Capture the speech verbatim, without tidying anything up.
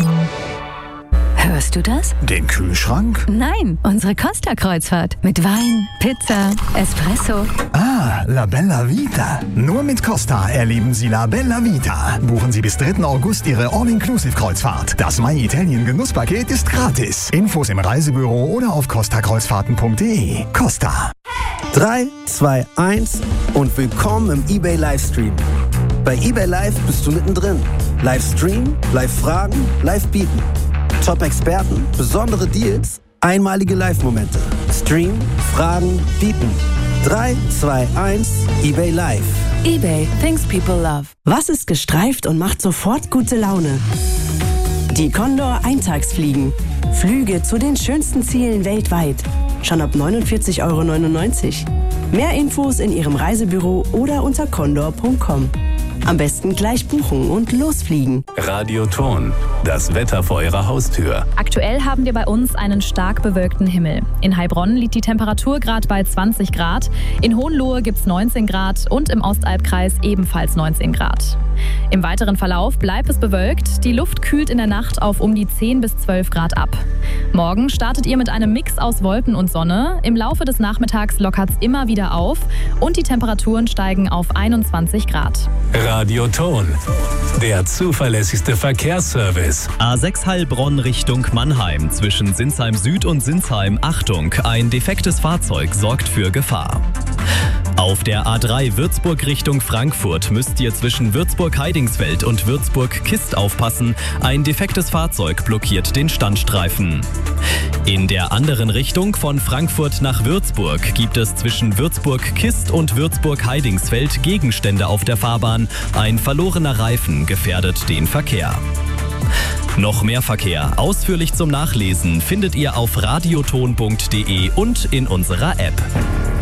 Hörst du das? Den Kühlschrank? Nein, unsere Costa-Kreuzfahrt. Mit Wein, Pizza, Espresso. Ah, La Bella Vita. Nur mit Costa erleben Sie La Bella Vita. Buchen Sie bis dritten August Ihre All-Inclusive-Kreuzfahrt. Das My Italien Genusspaket ist gratis. Infos im Reisebüro oder auf costa kreuzfahrten punkt de. Costa. drei, zwei, eins und willkommen im eBay Livestream. Bei eBay Live bist du mittendrin. Livestream, Live-Fragen, Live-Bieten. Top-Experten, besondere Deals, einmalige Live-Momente. Stream, Fragen, Bieten. drei, zwei, eins, eBay Live. eBay, things people love. Was ist gestreift und macht sofort gute Laune? Die Condor Eintagsfliegen. Flüge zu den schönsten Zielen weltweit. Schon ab neunundvierzig Euro neunundneunzig. Mehr Infos in Ihrem Reisebüro oder unter condor punkt com. Am besten gleich buchen und losfliegen. Radioton, das Wetter vor Ihrer Haustür. Aktuell haben wir bei uns einen stark bewölkten Himmel. In Heilbronn liegt die Temperatur gerade bei zwanzig Grad, in Hohenlohe gibt es neunzehn Grad und im Ostalbkreis ebenfalls neunzehn Grad. Im weiteren Verlauf bleibt es bewölkt, die Luft kühlt in der Nacht auf um die zehn bis zwölf Grad ab. Morgen startet ihr mit einem Mix aus Wolken und Sonne. Im Laufe des Nachmittags lockert es immer wieder auf und die Temperaturen steigen auf einundzwanzig Grad. Radioton, der zuverlässigste Verkehrsservice. A sechs Heilbronn Richtung Mannheim. Zwischen Sinsheim Süd und Sinsheim. Achtung, ein defektes Fahrzeug sorgt für Gefahr. Auf der A drei Würzburg Richtung Frankfurt müsst ihr zwischen Würzburg-Heidingsfeld und Würzburg-Kist aufpassen. Ein defektes Fahrzeug blockiert den Standstreifen. In der anderen Richtung von Frankfurt nach Würzburg gibt es zwischen Würzburg-Kist und Würzburg-Heidingsfeld Gegenstände auf der Fahrbahn. Ein verlorener Reifen gefährdet den Verkehr. Noch mehr Verkehr, ausführlich zum Nachlesen, findet ihr auf radioton punkt de und in unserer App.